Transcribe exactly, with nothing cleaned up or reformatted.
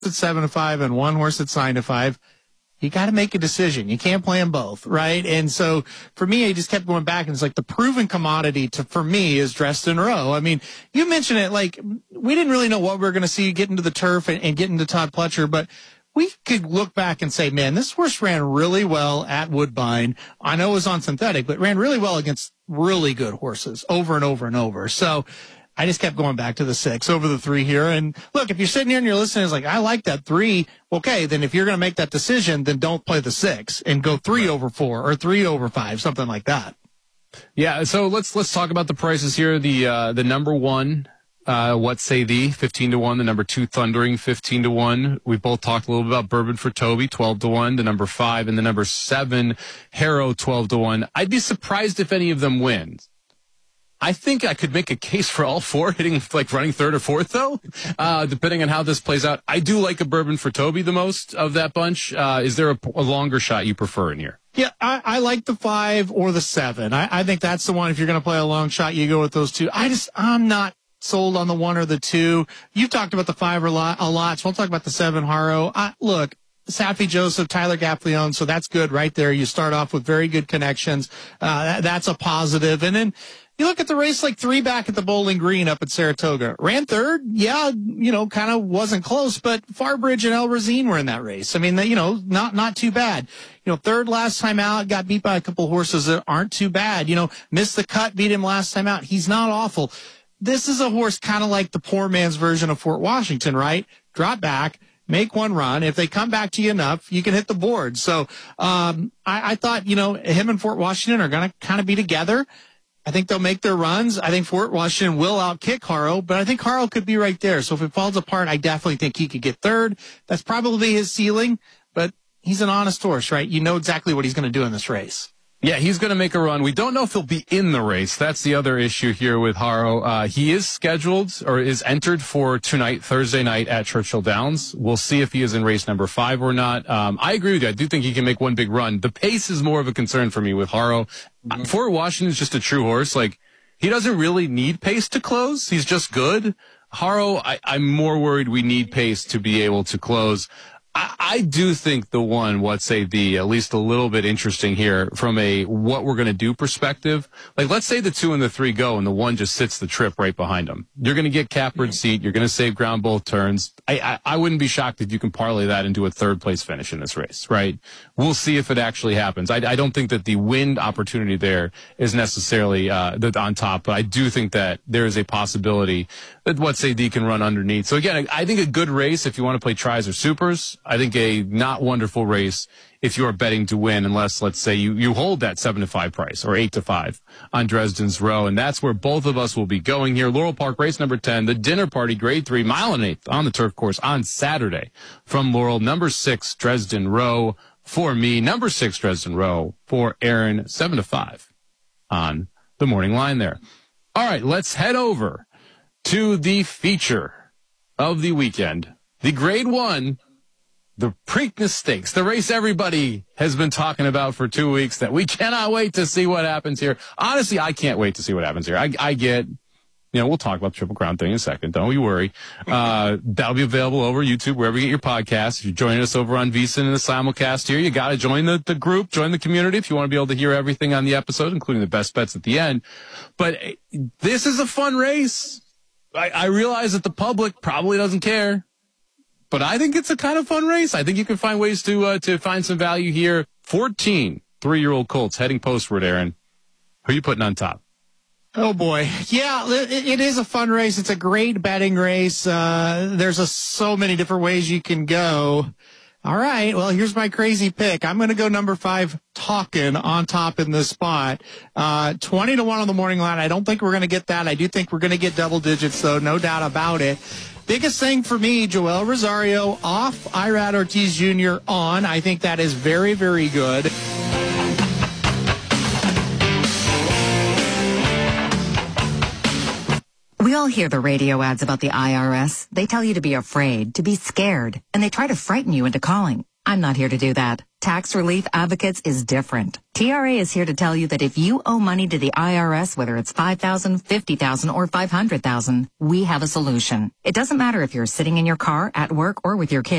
at seven to five and one horse that's nine to five. You got to make a decision. You can't play them both, right? And so for me, I just kept going back, and it's like the proven commodity to for me is Dresden Rowe. I mean, you mentioned it, like we didn't really know what we were going to see get into the turf and, and get into Todd Pletcher, but we could look back and say, man, this horse ran really well at Woodbine. I know it was on synthetic, but ran really well against really good horses over and over and over. So I just kept going back to the six over the three here. And look, if you're sitting here and you're listening, it's like, I like that three. Okay, then if you're going to make that decision, then don't play the six and go three over four or three over five, something like that. Yeah. So let's, let's talk about the prices here. The, uh, the number one, uh, What Say Thee, fifteen to one. The number two, Thundering, fifteen to one. We both talked a little bit about Bourbon for Toby, twelve to one. The number five and the number seven, Harrow, twelve to one. I'd be surprised if any of them wins. I think I could make a case for all four hitting, like running third or fourth, though, uh, depending on how this plays out. I do like a Bourbon for Toby the most of that bunch. Uh, is there a, a longer shot you prefer in here? Yeah, I, I like the five or the seven. I, I think that's the one. If you're going to play a long shot, you go with those two. I just, I'm not sold on the one or the two. You've talked about the five a lot, a lot, so we'll talk about the seven, Harrow. I, look, Safi Joseph, Tyler Gaffleone, so that's good right there. You start off with very good connections. Uh, that, that's a positive. And then you look at the race like three back at the Bowling Green up at Saratoga. Ran third. Yeah, you know, kind of wasn't close, but Farbridge and El Razine were in that race. I mean, you know, not, not too bad. You know, third last time out, got beat by a couple horses that aren't too bad. You know, missed the cut, beat him last time out. He's not awful. This is a horse kind of like the poor man's version of Fort Washington, right? Drop back, make one run. If they come back to you enough, you can hit the board. So um, I, I thought, you know, him and Fort Washington are going to kind of be together. I think they'll make their runs. I think Fort Washington will outkick Harrow, but I think Harrow could be right there. So if it falls apart, I definitely think he could get third. That's probably his ceiling, but he's an honest horse, right? You know exactly what he's going to do in this race. Yeah, he's going to make a run. We don't know if he'll be in the race. That's the other issue here with Harrow. Uh, he is scheduled or is entered for tonight, Thursday night at Churchill Downs. We'll see if he is in race number five or not. Um, I agree with you. I do think he can make one big run. The pace is more of a concern for me with Harrow. Mm-hmm. Fort Washington is just a true horse. Like, he doesn't really need pace to close. He's just good. Harrow, I, I'm more worried we need pace to be able to close. I, I do think the one, what say the, at least a little bit interesting here from a what we're going to do perspective. Like, let's say the two and the three go and the one just sits the trip right behind them. You're going to get cappered seat. You're going to save ground both turns. I, I, I wouldn't be shocked if you can parlay that into a third place finish in this race, right? We'll see if it actually happens. I, I don't think that the wind opportunity there is necessarily uh, on top, but I do think that there is a possibility that what say D can run underneath. So again, I think a good race if you want to play tries or supers. I think a not wonderful race if you're betting to win, unless, let's say, you, you hold that seven to five price or eight to five on Dresden's Row. And that's where both of us will be going here. Laurel Park race number ten, the dinner party grade three, mile and eighth on the turf course on Saturday from Laurel. Number six, Dresden Row for me. Number six, Dresden Row for Aaron, seven to five on the morning line there. All right, let's head over to the feature of the weekend, the grade one, the Preakness Stakes, the race everybody has been talking about for two weeks that we cannot wait to see what happens here. Honestly, I can't wait to see what happens here. I, I get, you know, we'll talk about the Triple Crown thing in a second. Don't you worry. Uh, that'll be available over YouTube, wherever you get your podcasts. If you're joining us over on VSiN in the simulcast here, you got to join the, the group, join the community if you want to be able to hear everything on the episode, including the best bets at the end. But this is a fun race. I, I realize that the public probably doesn't care, but I think it's a kind of fun race. I think you can find ways to uh, to find some value here. fourteen three-year-old colts heading postward, Aaron. Who are you putting on top? Oh, boy. Yeah, it, it is a fun race. It's a great betting race. Uh, there's a, so many different ways you can go. All right, well, here's my crazy pick. I'm going to go number five, Talkin' on top in this spot. Uh, twenty to one on the morning line. I don't think we're going to get that. I do think we're going to get double digits, though, no doubt about it. Biggest thing for me, Joel Rosario off, Irad Ortiz Junior on. I think that is very, very good. We all hear the radio ads about the I R S. They tell you to be afraid, to be scared, and they try to frighten you into calling. I'm not here to do that. Tax Relief Advocates is different. T R A is here to tell you that if you owe money to the I R S, whether it's five thousand dollars, fifty thousand dollars, or five hundred thousand dollars, we have a solution. It doesn't matter if you're sitting in your car, at work, or with your kids.